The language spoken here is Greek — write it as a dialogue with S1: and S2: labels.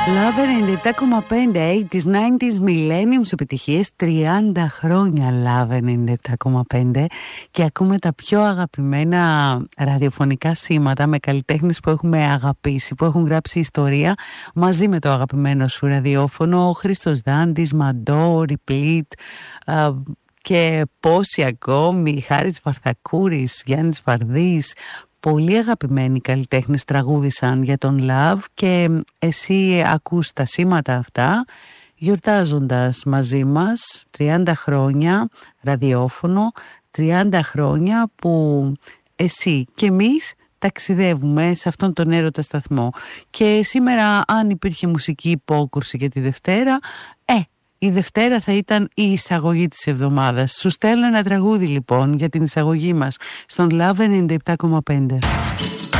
S1: Love 97,5, 80s, 90s, millenniums επιτυχίες, 30 χρόνια Love 97,5 και ακούμε τα πιο αγαπημένα ραδιοφωνικά σήματα με καλλιτέχνες που έχουμε αγαπήσει, που έχουν γράψει ιστορία μαζί με το αγαπημένο σου ραδιόφωνο, Χρήστος Δάντης, Μαντό, Ριπλίτ και πόσοι ακόμη, Χάρης Βαρθακούρης, Γιάννης Βαρδής. Πολύ αγαπημένοι καλλιτέχνες τραγούδισαν για τον Love και εσύ ακούς τα σήματα αυτά γιορτάζοντας μαζί μας 30 χρόνια ραδιόφωνο, 30 χρόνια που εσύ και εμείς ταξιδεύουμε σε αυτόν τον έρωτα σταθμό. Και σήμερα, αν υπήρχε μουσική υπόκουρση για τη Δευτέρα, η Δευτέρα θα ήταν η εισαγωγή της εβδομάδας. Σου στέλνω ένα τραγούδι λοιπόν για την εισαγωγή μας στον Love 97,5.